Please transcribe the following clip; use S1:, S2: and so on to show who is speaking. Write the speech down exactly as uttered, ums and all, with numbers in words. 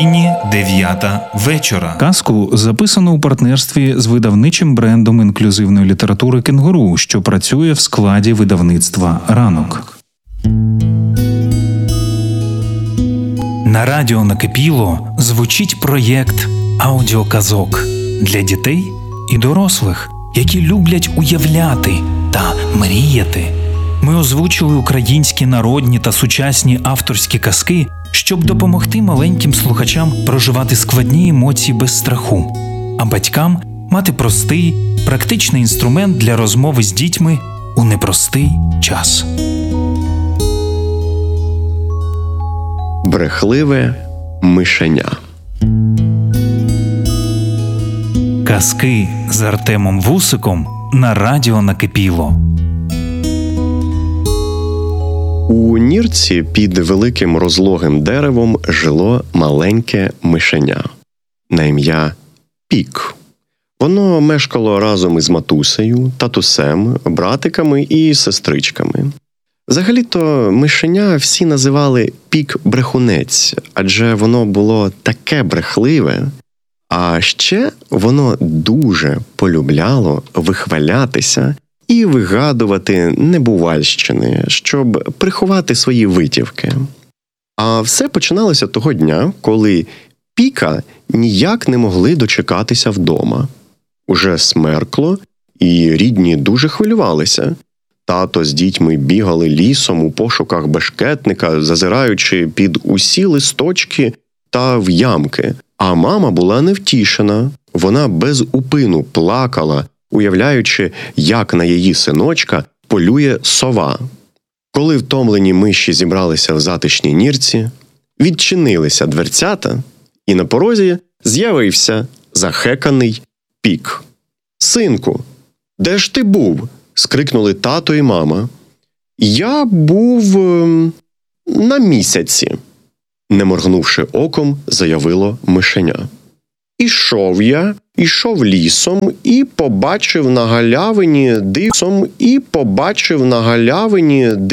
S1: Дев'ята вечора.
S2: Казку записано у партнерстві з видавничим брендом інклюзивної літератури «Кенгуру», що працює в складі видавництва «Ранок».
S1: На радіо «Накипіло» звучить проєкт аудіоказок для дітей і дорослих, які люблять уявляти та мріяти. Ми озвучили українські народні та сучасні авторські казки, щоб допомогти маленьким слухачам проживати складні емоції без страху, а батькам мати простий, практичний інструмент для розмови з дітьми у непростий час.
S3: Брехливе мишеня.
S1: Казки з Артемом Вусиком на радіо «Накипіло».
S3: У нірці під великим розлогим деревом жило маленьке мишеня на ім'я Пік. Воно мешкало разом із матусею, татусем, братиками і сестричками. Взагалі-то мишеня всі називали Пік-брехунець, адже воно було таке брехливе. А ще воно дуже полюбляло вихвалятися і вигадувати небувальщини, щоб приховати свої витівки. А все починалося того дня, коли Піка ніяк не могли дочекатися вдома. Уже смеркло, і рідні дуже хвилювалися. Тато з дітьми бігали лісом у пошуках бешкетника, зазираючи під усі листочки та в ямки. А мама була невтішена. Вона без упину плакала, уявляючи, як на її синочка полює сова. Коли втомлені миші зібралися в затишній нірці, відчинилися дверцята, і на порозі з'явився захеканий Пік. «Синку, де ж ти був?» – скрикнули тато і мама. «Я був е, на місяці», – не моргнувши оком, заявило мишеня. «Ішов я, ішов лісом і побачив на галявині дивом, і побачив на галявині